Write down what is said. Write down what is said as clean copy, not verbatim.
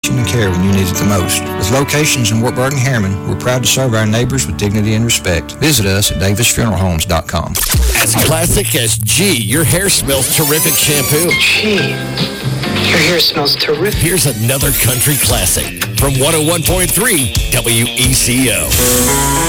attention and care when you need it the most. With locations in Wartburg and Harriman, we're proud to serve our neighbors with dignity and respect. Visit us at davisfuneralhomes.com. As classic as G, your hair smells terrific shampoo. Gee, your hair smells terrific. Here's another country classic from 101.3 WECO.